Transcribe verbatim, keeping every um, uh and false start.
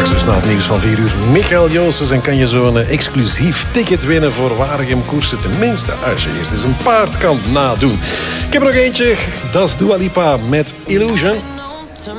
Dus na het nieuws van vier uur Michael Joostes en kan je zo'n exclusief ticket winnen voor Waregem koersen. Tenminste, als je eerst eens een paard kan nadoen. Ik heb er nog eentje, dat is Dua Lipa met Illusion.